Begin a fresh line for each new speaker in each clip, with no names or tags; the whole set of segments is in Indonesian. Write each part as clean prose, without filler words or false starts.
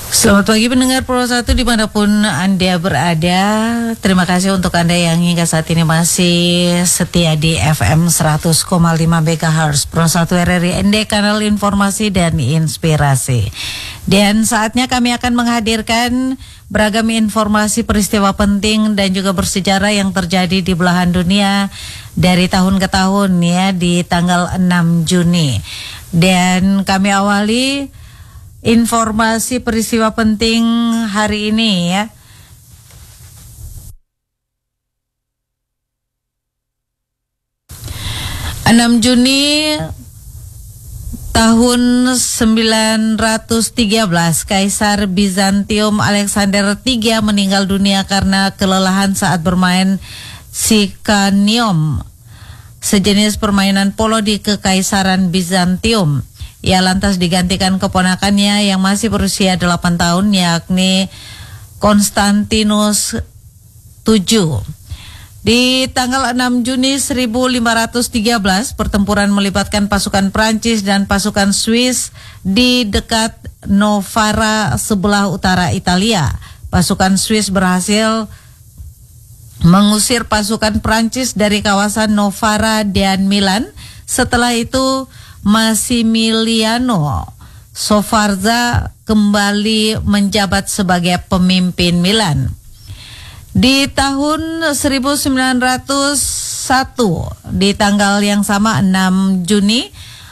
Selamat pagi pendengar Pro 1 dimanapun Anda berada. Terima kasih untuk Anda yang hingga saat ini masih setia di FM 100,5 MHz Pro 1 RRI ND, kanal informasi dan inspirasi. Dan saatnya kami akan menghadirkan beragam informasi peristiwa penting dan juga bersejarah yang terjadi di belahan dunia dari tahun ke tahun ya, di tanggal 6 Juni. Dan kami awali informasi peristiwa penting hari ini ya. (6 Juni tahun 913) Kaisar Bizantium Alexander III meninggal dunia karena kelelahan saat bermain Sikanium, sejenis permainan polo di Kekaisaran Bizantium. Ia lantas digantikan keponakannya yang masih berusia 8 tahun, yakni Konstantinus VII. Di tanggal 6 Juni 1513, pertempuran melibatkan pasukan Prancis dan pasukan Swiss di dekat Novara sebelah utara Italia. Pasukan Swiss berhasil mengusir pasukan Prancis dari kawasan Novara dan Milan. Setelah itu Massimiliano Sforza kembali menjabat sebagai pemimpin Milan. Di tahun 1901, di tanggal yang sama 6 Juni,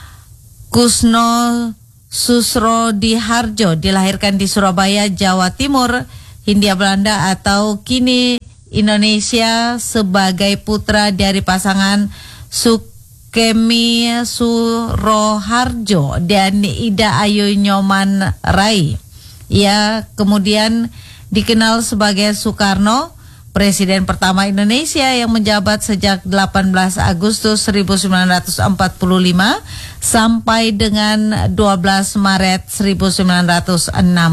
Kusno Susrodiharjo dilahirkan di Surabaya, Jawa Timur, Hindia Belanda atau kini Indonesia, sebagai putra dari pasangan Sukemi Suroharjo dan Ida Ayu Nyoman Rai. Ia kemudian dikenal sebagai Soekarno, presiden pertama Indonesia yang menjabat sejak 18 Agustus 1945 sampai dengan 12 Maret 1967.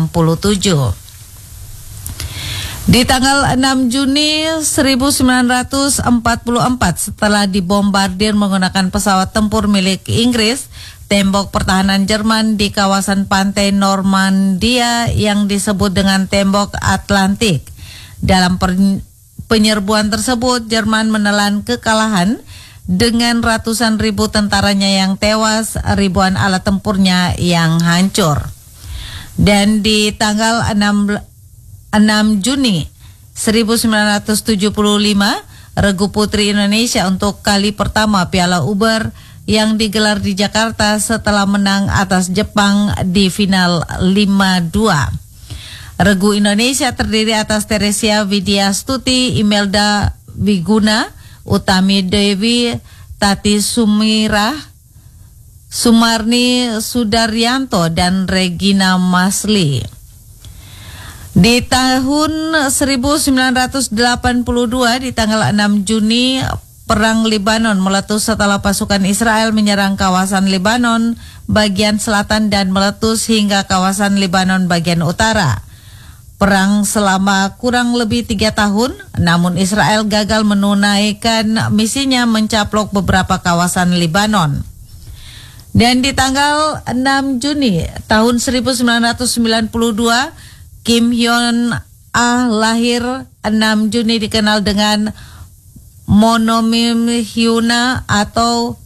Di tanggal 6 Juni 1944, setelah dibombardir menggunakan pesawat tempur milik Inggris, tembok pertahanan Jerman di kawasan pantai Normandia yang disebut dengan Tembok Atlantik. Dalam penyerbuan tersebut, Jerman menelan kekalahan dengan ratusan ribu tentaranya yang tewas, ribuan alat tempurnya yang hancur. Dan di tanggal 6 Juni 1975, Regu Putri Indonesia untuk kali pertama Piala Uber yang digelar di Jakarta setelah menang atas Jepang di final 5-2. Regu Indonesia terdiri atas Teresia Widyastuti, Imelda Wiguna, Utami Dewi, Tati Sumirah, Sumarni Sudaryanto, dan Regina Masli. Di tahun 1982, di tanggal 6 Juni, Perang Lebanon meletus setelah pasukan Israel menyerang kawasan Lebanon bagian selatan dan meletus hingga kawasan Lebanon bagian utara. Perang selama kurang lebih 3 tahun, namun Israel gagal menunaikan misinya mencaplok beberapa kawasan Lebanon. Dan di tanggal 6 Juni tahun 1992, Kim Hyun Ah lahir. 6 Juni dikenal dengan Monomim Hyuna atau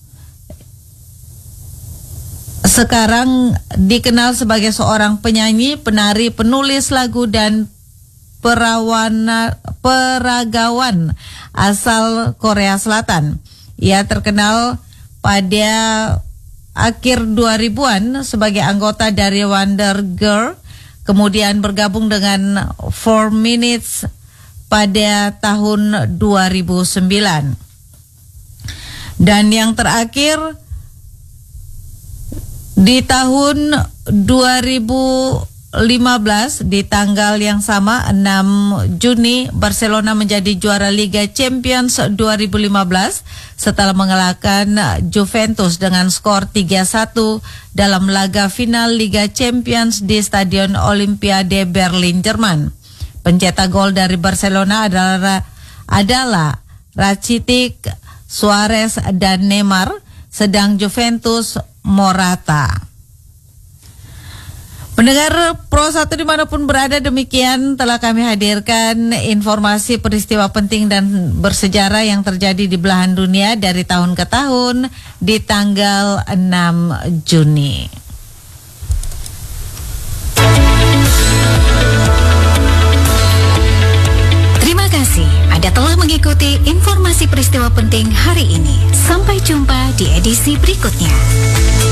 sekarang dikenal sebagai seorang penyanyi, penari, penulis lagu dan peragawan asal Korea Selatan. Ia terkenal pada akhir 2000-an sebagai anggota dari Wonder Girl, kemudian bergabung dengan 4 Minutes pada tahun 2009. Dan yang terakhir, di tahun 2015, di tanggal yang sama 6 Juni, Barcelona menjadi juara Liga Champions 2015 setelah mengalahkan Juventus dengan skor 3-1 dalam laga final Liga Champions di Stadion Olimpiade Berlin, Jerman. Pencetak gol dari Barcelona adalah Rakitic, Suarez dan Neymar, sedang Juventus Morata. Pendengar Pro 1 dimanapun berada, demikian telah kami hadirkan informasi peristiwa penting dan bersejarah yang terjadi di belahan dunia dari tahun ke tahun di tanggal 6 Juni.
Terima kasih Anda telah mengikuti informasi peristiwa penting hari ini. Sampai jumpa di edisi berikutnya.